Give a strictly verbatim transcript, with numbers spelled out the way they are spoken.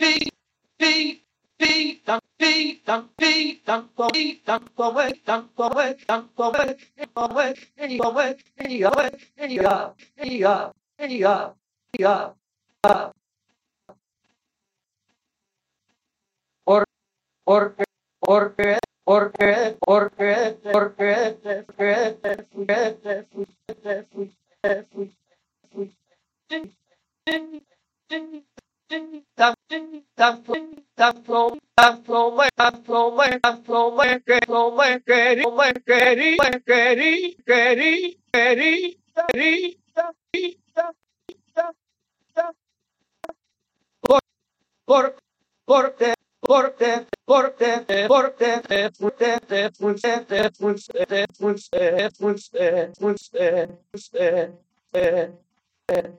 Por, porque, porque, porque, porque, porque, te fuiste, fuiste, fuiste, fuiste, fuiste, por, porque, porque, porque, porque, te fuiste, te fuiste, te fuiste, te fuiste, fuiste, fuiste, fuiste,